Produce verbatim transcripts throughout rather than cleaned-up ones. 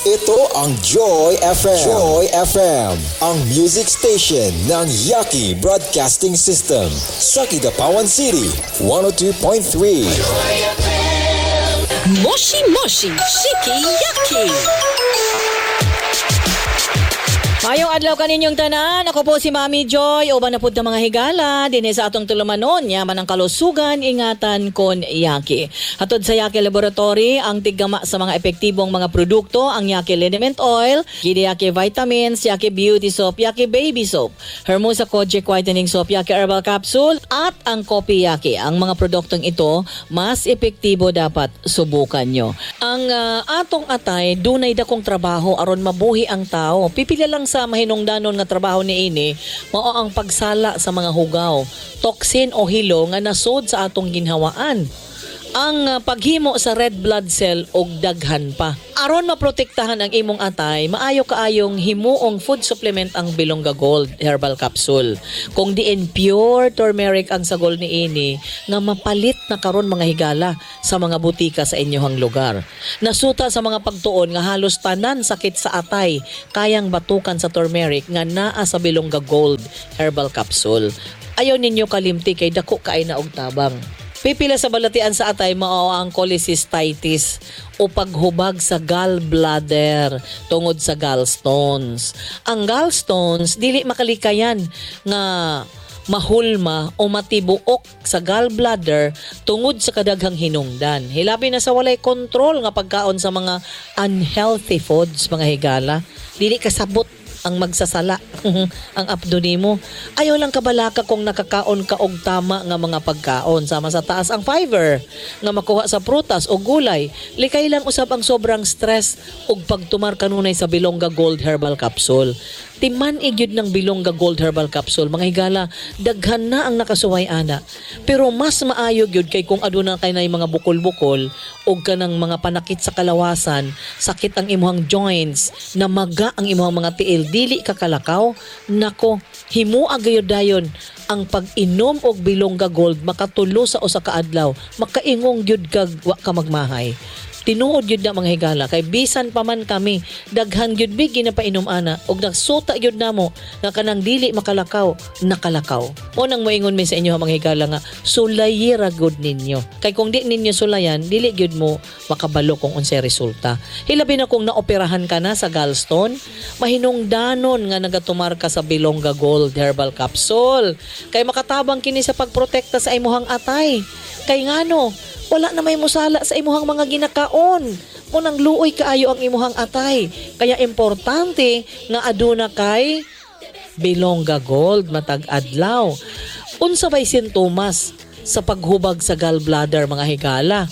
Ito ang Joy F M. Joy F M, ang music station ng Yaki Broadcasting System sa Kidapawan City, one oh two point three. Joy F M. Moshi Moshi Shiki Yaki. Mayong adlaw kaninyong tanan, ako po si Mami Joy, uban na pud ng mga higala, din sa atong tulumanon, yaman ang kalusugan, ingatan kon Yaki. Hatod sa Yaki Laboratory, ang tiggama sa mga epektibong mga produkto, ang Yaki Liniment Oil, Gidi Yaki Vitamins, Yaki Beauty Soap, Yaki Baby Soap, Hermosa Kojic Whitening Soap, Yaki Herbal Capsule, at ang Kopi Yaki. Ang mga produktong ito, mas epektibo dapat subukan nyo. Ang uh, atong atay, dunay dakong trabaho aron mabuhi ang tao. Pipila lang sa mahinungdanon nga trabaho ni ini mao ang pagsala sa mga hugaw, toxin o hilo nga nasod sa atong ginhawaan. Ang uh, paghimo sa red blood cell og daghan pa. Aron maprotektahan ang imong atay, maayo kaayong himuong food supplement ang Bilongga Gold Herbal Capsule. Kung diin pure turmeric ang sagol ni ini nga mapalit na karon mga higala sa mga butika sa inyohang lugar. Nasuta sa mga pagtuon nga halos tanan sakit sa atay kayang batukan sa turmeric nga naa sa Bilongga Gold Herbal Capsule. Ayaw ninyo kalimti kay dako kaay na og tabang. Pipila sa balatian sa atay mao ang cholecystitis o paghubag sa gallbladder tungod sa gallstones. Ang gallstones dili makalikayan nga mahulma o matibuok sa gallbladder tungod sa kadaghang hinungdan. Hilabi na sa walay kontrol nga pagkaon sa mga unhealthy foods, mga higala. Dili kasabot ang magsasala ang abdo nimo. Ayaw lang kabalaka kung nakakaon ka og tama nga mga pagkaon. Sama sa taas ang fiber nga makuha sa prutas o gulay. Likay lang usab ang sobrang stress ug pagtumar kanunay sa Bilongga Gold Herbal Capsule. Timan igyud ng Bilongga Gold Herbal Capsule, mga higala, daghan na ang nakasuway ana. Pero mas maayo gyud kay kung aduna kay nay mga bukol-bukol ug kanang mga panakit sa kalawasan, sakit ang imuhang joints, namaga ang imuhang mga tiil, dili ka kalakaw, nako, himua gayud dayon ang pag-inom og Bilongga Gold makatulo sa usa ka adlaw, makaingong gyud kag wa ka magmahay. Tinuod yun na mga higala kay bisan pa man kami daghan gyud bigi na painom ana og nagsuta gyud namo nga kanang dili makalakaw nakalakaw. O nang moingon mi sa inyo mga higala nga sulayi ra gud ninyo. Kay kung di ninyo sulayan dili gyud mo makabalo kung unsay resulta. Hilabi na kung naoperahan ka na sa gallstone, mahinungdanon nga nagatumar ka sa Bilongga Gold Herbal Capsule. Kay makatabang kini sa pagprotekta sa imuhang atay. Kay ngano wala na may musala sa imuhang mga ginakaon. Munang luoy kaayo ang imuhang atay. Kaya importante nga aduna kay Bilongga Gold matag adlaw. Unsa bay sintomas sa paghubag sa gallbladder, mga higala,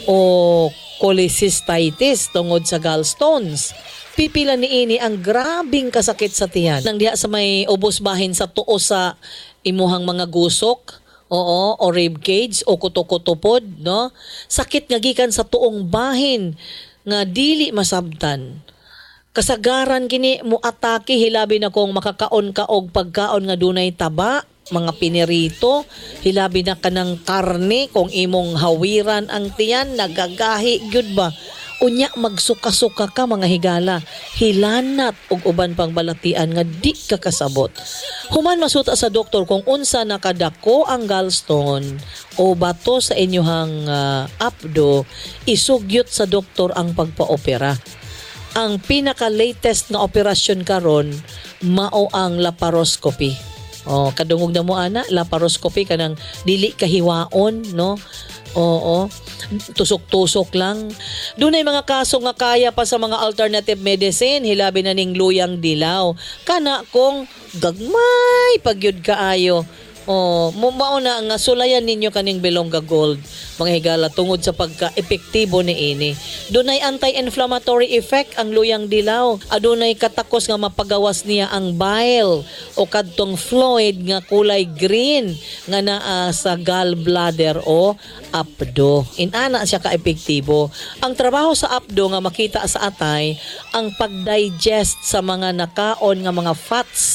o cholecystitis tungod sa gallstones? Pipila ni ini ang grabing kasakit sa tiyan. Nang diha sa may ubos bahin sa tuo sa imuhang mga gusok, oo, o rib cage o kuto-kutupod, no? Sakit nga gikan sa tuong bahin nga dili masabtan. Kasagaran kini mo atake hilabi na kung makakaon ka og pagkaon nga dunay taba, mga pinirito, hilabi na kanang karne kung imong hawiran ang tiyan, nagagahi gyud ba? Unya magsuka-suka ka, mga higala, hilanat og uban pang balatian nga di ka kasabot. Human masuta sa doktor kung unsa nakadako ang gallstone o bato sa inyohang uh, abdo, isugyot sa doktor ang pagpaopera. Ang pinaka-latest na operasyon karon mao ang laparoscopy. Oh, kadungog na mo ana, laparoscopy kanang dili kahiwaon, no? Oo. Tusok-tusok lang. Dunay mga kaso nga kaya pa sa mga alternative medicine, hilabi na ning luyang dilaw. Kana kung gagmay pagyud kaayo. Oh, mao na nga sulayan ninyo kaning Bilongga Gold, mga higala, tungod sa pagka-epektibo ni ini. Dunay anti-inflammatory effect ang luyang dilaw. Adunay katakos nga mapagawas niya ang bile o kadtong fluid nga kulay green nga naa sa gallbladder o abdo. Inana siya ka-epektibo. Ang trabaho sa abdo nga makita sa atay ang pag-digest sa mga nakaon nga mga fats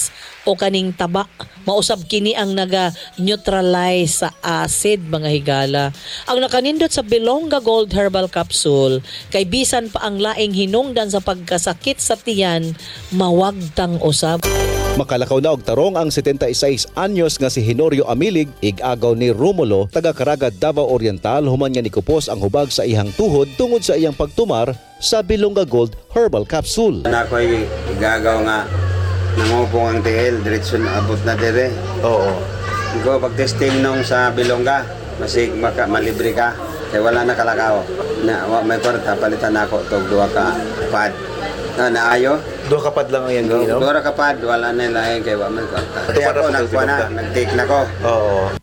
o kaning taba. Mausab kini ang naga-neutralize sa acid mga higala. Ang nakanindot sa Bilonga Gold Herbal Capsule kay bisan pa ang laing hinungdan sa pagkasakit sa tiyan mawagtang usab. Makalakaw na og tarong ang setenta y seis anyos nga si Henorio Amilig, ig-agaw ni Romulo, taga Caraga, Davao Oriental, human nga nikupos ang hubag sa ihang tuhod tungod sa iyang pagtumar sa Bilonga Gold Herbal Capsule. Na ako'y igagaw nga nangupong ang T L, diretso na abot na dire. Oo. Ikaw pag-testing nung sa Bilonga, masig maka, malibre ka, kaya wala na kalakaw. Na, wa, may kwarta, palitan na ako itong duwa ka pad. Na, naayo. Duha kapad lang ang iyang Duwa ka pad, wala na laing kaya wa may kwarta. Ito Kaya para ako, sa nagkuha na, Bilonga. nag-take na ko. Oo.